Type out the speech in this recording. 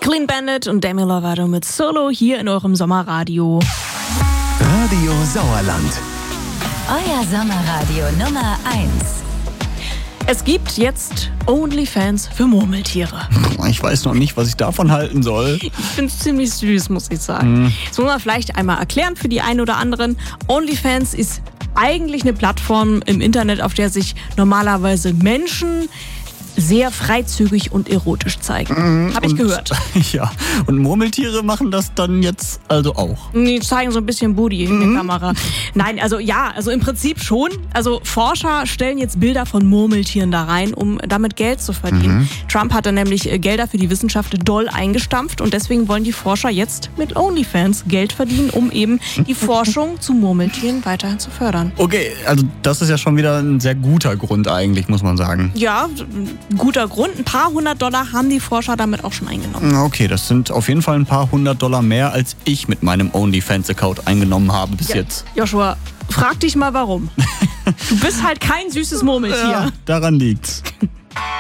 Clean Bandit und Demi Lovato mit Solo hier in eurem Sommerradio. Radio Sauerland. Euer Sommerradio Nummer 1. Es gibt jetzt OnlyFans für Murmeltiere. Ich weiß noch nicht, was ich davon halten soll. Ich finde es ziemlich süß, muss ich sagen. Das muss man vielleicht einmal erklären für die einen oder anderen. OnlyFans ist eigentlich eine Plattform im Internet, auf der sich normalerweise Menschen sehr freizügig und erotisch zeigen. Habe ich gehört. Ja, und Murmeltiere machen das dann jetzt also auch. Die zeigen so ein bisschen Booty in der Kamera. Nein, also im Prinzip schon. Also Forscher stellen jetzt Bilder von Murmeltieren da rein, um damit Geld zu verdienen. Trump hatte nämlich Gelder für die Wissenschaft doll eingestampft und deswegen wollen die Forscher jetzt mit OnlyFans Geld verdienen, um eben die Forschung zu Murmeltieren weiterhin zu fördern. Okay, also das ist ja schon wieder ein sehr guter Grund eigentlich, muss man sagen. Ja, guter Grund. Ein paar $100 haben die Forscher damit auch schon eingenommen. Okay, das sind auf jeden Fall ein paar $100 mehr, als ich mit meinem OnlyFans-Account eingenommen habe bis jetzt. Joshua, frag dich mal warum. Du bist halt kein süßes Murmeltier. Ja, daran liegt's.